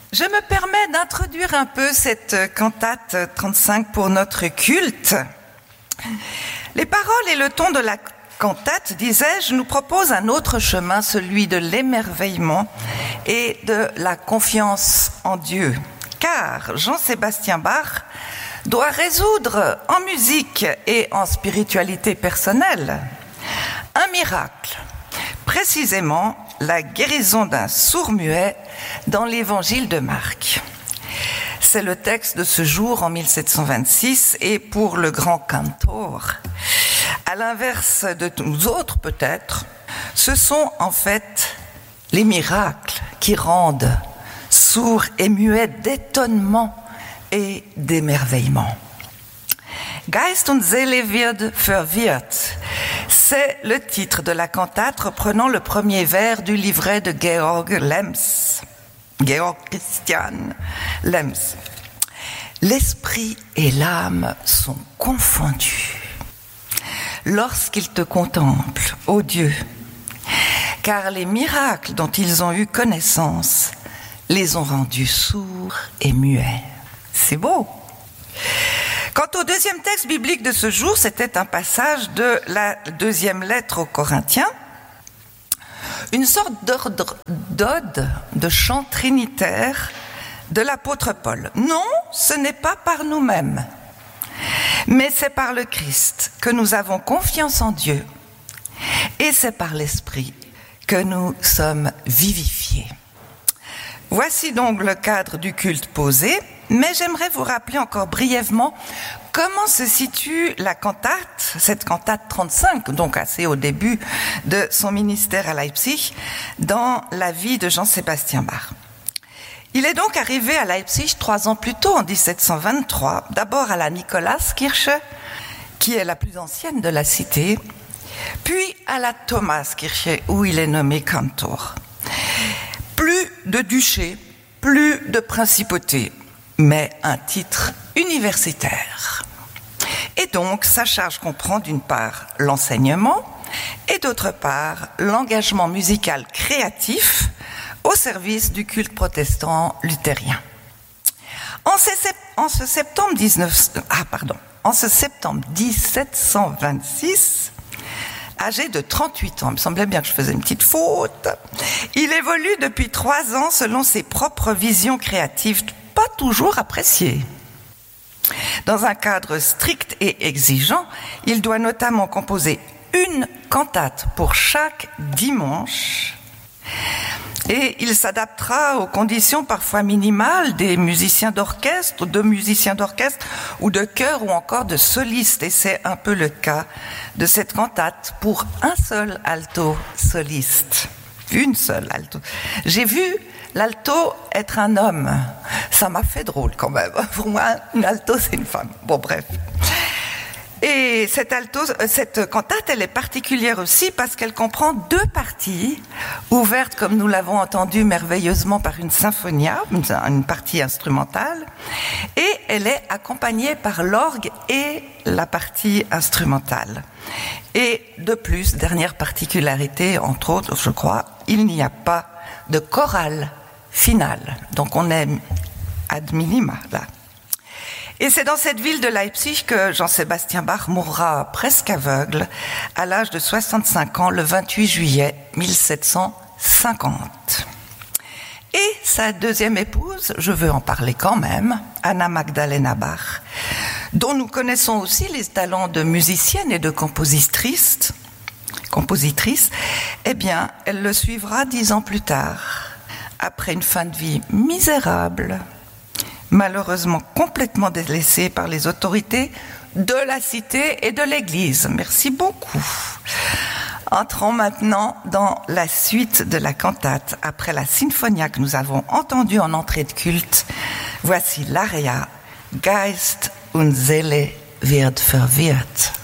Je me permets d'introduire un peu cette cantate 35 pour notre culte. Les paroles et le ton de la cantate, disais-je, nous proposent un autre chemin, celui de l'émerveillement et de la confiance en Dieu. Car Jean-Sébastien Bach doit résoudre en musique et en spiritualité personnelle un miracle, précisément la guérison d'un sourd-muet dans l'évangile de Marc. C'est le texte de ce jour en 1726 et pour le grand cantor, à l'inverse de nous autres peut-être, ce sont en fait les miracles qui rendent sourds et muets d'étonnement et d'émerveillement. Geist und Seele wird verwirrt. C'est le titre de la cantate reprenant le premier vers du livret de Georg Christian Lenz. L'esprit et l'âme sont confondus lorsqu'ils te contemplent, ô Dieu, car les miracles dont ils ont eu connaissance les ont rendus sourds et muets. C'est beau. Quant au deuxième texte biblique de ce jour, c'était un passage de la deuxième lettre aux Corinthiens, une sorte d'ode, de chant trinitaire de l'apôtre Paul. Non, ce n'est pas par nous-mêmes, mais c'est par le Christ que nous avons confiance en Dieu, et c'est par l'Esprit que nous sommes vivifiés. Voici donc le cadre du culte posé, mais j'aimerais vous rappeler encore brièvement comment se situe la cantate, cette cantate 35, donc assez au début de son ministère à Leipzig, dans la vie de Jean-Sébastien Bach. Il est donc arrivé à Leipzig 3 ans plus tôt, en 1723, d'abord à la Nikolaskirche, qui est la plus ancienne de la cité, puis à la Thomaskirche, où il est nommé cantor. Plus de duché, plus de principauté, mais un titre universitaire. Et donc, sa charge comprend d'une part l'enseignement et d'autre part l'engagement musical créatif au service du culte protestant luthérien. En ce septembre 1726, âgé de 38 ans, il me semblait bien que je faisais une petite faute, il évolue depuis 3 ans selon ses propres visions créatives, pas toujours appréciées. Dans un cadre strict et exigeant, il doit notamment composer une cantate pour chaque dimanche et il s'adaptera aux conditions parfois minimales des musiciens d'orchestre, de musiciens d'orchestre ou de chœur ou encore de solistes. Et c'est un peu le cas de cette cantate pour un seul alto soliste. Une seule alto. J'ai vu l'alto être un homme. Ça m'a fait drôle quand même. Pour moi, une alto, c'est une femme. Bon, bref. Et cette cantate, elle est particulière aussi parce qu'elle comprend 2 parties, ouvertes, comme nous l'avons entendu merveilleusement, par une symphonia, une partie instrumentale, et elle est accompagnée par l'orgue et la partie instrumentale. Et de plus, dernière particularité, entre autres, je crois, il n'y a pas de chorale finale. Donc on est ad minima, là. Et c'est dans cette ville de Leipzig que Jean-Sébastien Bach mourra presque aveugle à l'âge de 65 ans le 28 juillet 1750. Et sa deuxième épouse, je veux en parler quand même, Anna Magdalena Bach, dont nous connaissons aussi les talents de musicienne et de compositrice, eh bien, elle le suivra 10 ans plus tard, après une fin de vie misérable, malheureusement complètement délaissée par les autorités de la cité et de l'Église. Merci beaucoup. Entrons maintenant dans la suite de la cantate. Après la sinfonia que nous avons entendue en entrée de culte, voici l'aria Geist und Seele wird verwirrt.